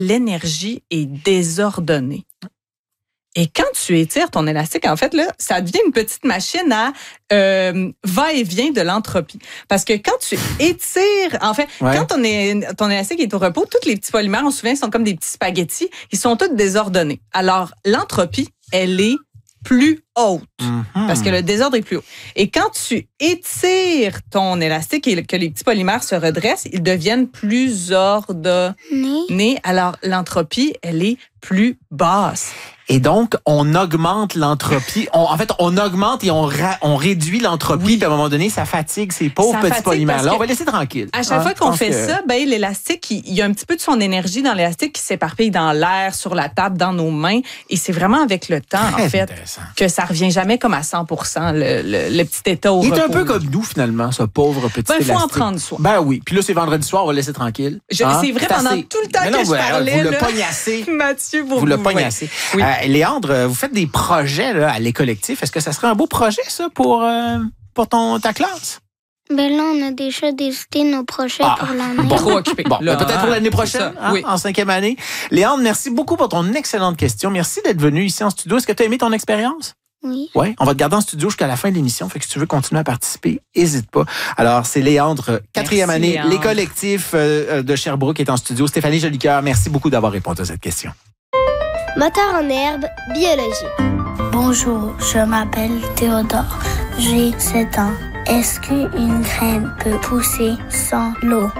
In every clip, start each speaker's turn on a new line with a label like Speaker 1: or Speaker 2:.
Speaker 1: l'énergie est désordonnée. Et quand tu étires ton élastique, en fait, là, ça devient une petite machine à va-et-vient de l'entropie. Parce que quand tu étires, en fait, quand ton élastique est au repos, tous les petits polymères, on se souvient, sont comme des petits spaghettis, ils sont tous désordonnés. Alors, l'entropie, elle est plus haute, parce que le désordre est plus haut. Et quand tu étires ton élastique et que les petits polymères se redressent, ils deviennent plus ordonnés. Alors, l'entropie, elle est plus basse.
Speaker 2: Et donc, on augmente l'entropie. On augmente et on réduit l'entropie. Puis à un moment donné, ça fatigue ces pauvres petits polymères-là. On va laisser tranquille.
Speaker 1: À chaque fois qu'on fait ça, l'élastique, il y a un petit peu de son énergie dans l'élastique qui s'éparpille dans l'air, sur la table, dans nos mains. Et c'est vraiment avec le temps, en fait, que ça revient jamais comme à 100%, le petit état au repos.
Speaker 2: Il est un peu comme nous, finalement, ce pauvre petit élastique.
Speaker 1: Il faut en prendre soin.
Speaker 2: Ben oui. Puis là, c'est vendredi soir, on va le laisser tranquille.
Speaker 1: C'est vrai, pendant tout le temps que je parlais.
Speaker 2: Vous le pognassez.
Speaker 1: Mathieu,
Speaker 2: vous le pognassez. Oui. Léandre, vous faites des projets là, à Les Collectifs. Est-ce que ça serait un beau projet, ça, pour ta classe?
Speaker 3: Ben là, on a déjà décidé nos projets pour l'année.
Speaker 1: Trop occupé.
Speaker 2: Peut-être pour l'année prochaine, en 5e année. Léandre, merci beaucoup pour ton excellente question. Merci d'être venu ici en studio. Est-ce que tu as aimé ton expérience?
Speaker 3: Oui.
Speaker 2: Oui, on va te garder en studio jusqu'à la fin de l'émission. Fait que si tu veux continuer à participer, n'hésite pas. Alors, c'est Léandre, 4e année, Léandre. Les Collectifs de Sherbrooke est en studio. Stéphanie Jolicoeur, merci beaucoup d'avoir répondu à cette question.
Speaker 4: Moteur en herbe, biologie.
Speaker 5: Bonjour, je m'appelle Théodore. J'ai 7 ans. Est-ce qu'une graine peut pousser sans l'eau?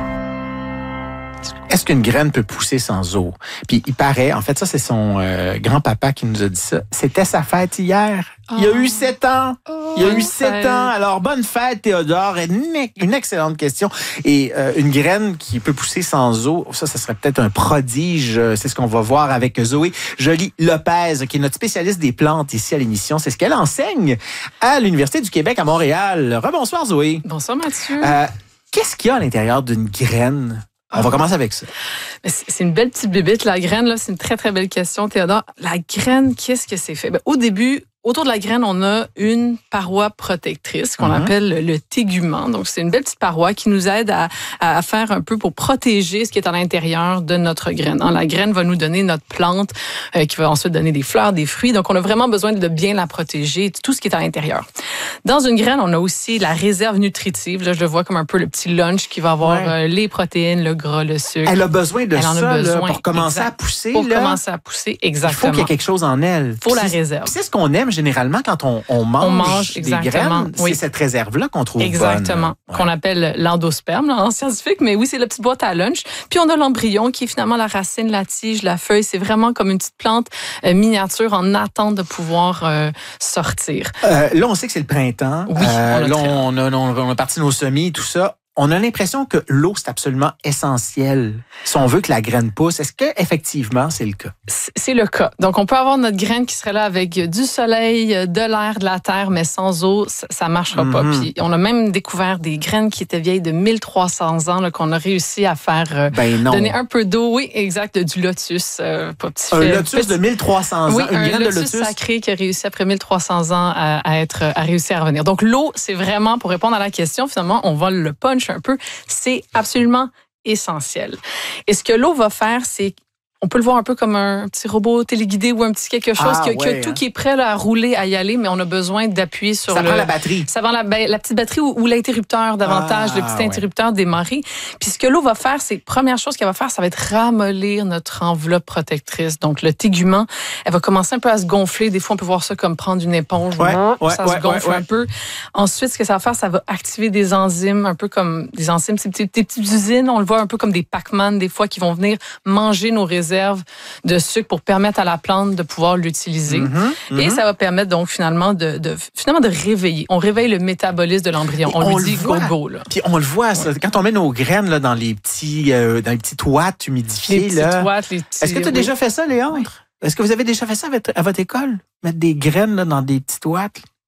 Speaker 2: Est-ce qu'une graine peut pousser sans eau? Puis il paraît, en fait, ça c'est son grand-papa qui nous a dit ça. C'était sa fête hier. Il a eu 7 ans. Il a eu 7 ans. Alors, bonne fête, Théodore. Une excellente question. Et une graine qui peut pousser sans eau, ça serait peut-être un prodige. C'est ce qu'on va voir avec Zoé Joly-Lopez, qui est notre spécialiste des plantes ici à l'émission. C'est ce qu'elle enseigne à l'Université du Québec à Montréal. Rebonsoir, Zoé.
Speaker 1: Bonsoir, Mathieu.
Speaker 2: Qu'est-ce qu'il y a à l'intérieur d'une graine? On va commencer avec ça.
Speaker 6: C'est une belle petite bébête, la graine. Là, c'est une très, très belle question, Théodore. La graine, qu'est-ce que c'est fait? Au début, autour de la graine, on a une paroi protectrice qu'on appelle le tégument. Donc, c'est une belle petite paroi qui nous aide à faire un peu pour protéger ce qui est à l'intérieur de notre graine. La graine va nous donner notre plante qui va ensuite donner des fleurs, des fruits. Donc, on a vraiment besoin de bien la protéger, tout ce qui est à l'intérieur. Dans une graine, on a aussi la réserve nutritive. Là, je le vois comme un peu le petit lunch qui va avoir les protéines, le gras, le sucre.
Speaker 2: Elle a besoin de ça là, pour commencer à pousser.
Speaker 6: Pour commencer à pousser, exactement.
Speaker 2: Il faut qu'il y ait quelque chose en elle.
Speaker 6: Pour la réserve.
Speaker 2: C'est ce qu'on aime généralement quand on mange des graines. C'est cette réserve-là qu'on trouve
Speaker 6: exactement.
Speaker 2: Bonne.
Speaker 6: Qu'on appelle l'endosperme en scientifique. Mais oui, c'est la petite boîte à lunch. Puis on a l'embryon qui est finalement la racine, la tige, la feuille. C'est vraiment comme une petite plante miniature en attente de pouvoir sortir.
Speaker 2: Là, on sait que c'est le printemps.
Speaker 6: Oui,
Speaker 2: là, on a parti nos semis, tout ça. On a l'impression que l'eau, c'est absolument essentiel si on veut que la graine pousse. Est-ce que effectivement c'est le cas?
Speaker 6: C'est le cas. Donc, on peut avoir notre graine qui serait là avec du soleil, de l'air, de la terre, mais sans eau, ça marchera pas. Puis, on a même découvert des graines qui étaient vieilles de 1300 ans, là, qu'on a réussi à faire donner un peu d'eau. Oui, exact, du lotus.
Speaker 2: Un lotus de 1300 ans,
Speaker 6: oui,
Speaker 2: une graine de lotus?
Speaker 6: lotus sacré qui a réussi après 1300 ans à réussir à revenir. Donc, l'eau, c'est vraiment, pour répondre à la question, finalement, on va le punch un peu, c'est absolument essentiel. Et ce que l'eau va faire, c'est on peut le voir un peu comme un petit robot téléguidé ou un petit quelque chose qui a tout qui est prêt là, à rouler, à y aller, mais on a besoin d'appuyer sur
Speaker 2: ça prend la batterie.
Speaker 6: Ça prend la petite batterie ou l'interrupteur davantage, le petit interrupteur démarré. Puis ce que l'eau va faire, c'est première chose qu'elle va faire, ça va être ramollir notre enveloppe protectrice. Donc le tégument, elle va commencer un peu à se gonfler. Des fois, on peut voir ça comme prendre une éponge. Ça se gonfle un peu. Ensuite, ce que ça va faire, ça va activer des enzymes, un peu comme des enzymes, des petites usines. On le voit un peu comme des Pac-Man, des fois, qui vont venir manger nos réserves de sucre pour permettre à la plante de pouvoir l'utiliser. Et ça va permettre donc finalement de réveiller. On réveille le métabolisme de l'embryon. On lui dit go-go.
Speaker 2: Puis on le voit, ça, quand on met nos graines là, dans les petits toites humidifiés. Est-ce que tu as déjà fait ça, Léandre? Oui. Est-ce que vous avez déjà fait ça à votre école? Mettre des graines là, dans des petites toites?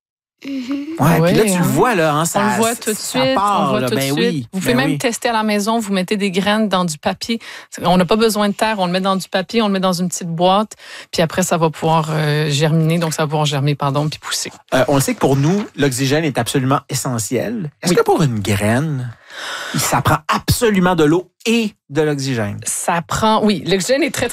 Speaker 2: Ouais,
Speaker 6: Ouais,
Speaker 2: puis là, tu
Speaker 6: hein.
Speaker 2: le vois, là. Hein, ça,
Speaker 6: On le voit tout de
Speaker 2: ça
Speaker 6: suite.
Speaker 2: part,
Speaker 6: On le voit
Speaker 2: là.
Speaker 6: tout de
Speaker 2: Ben
Speaker 6: suite.
Speaker 2: oui,
Speaker 6: Vous pouvez
Speaker 2: ben
Speaker 6: même
Speaker 2: oui.
Speaker 6: tester à la maison. Vous mettez des graines dans du papier. On n'a pas besoin de terre. On le met dans du papier. On le met dans une petite boîte. Puis après, ça va pouvoir germiner. Donc, ça va pouvoir germer, puis pousser.
Speaker 2: On le sait que pour nous, l'oxygène est absolument essentiel. Est-ce que pour une graine, ça prend absolument de l'eau et de l'oxygène?
Speaker 6: Ça prend, oui, l'oxygène est très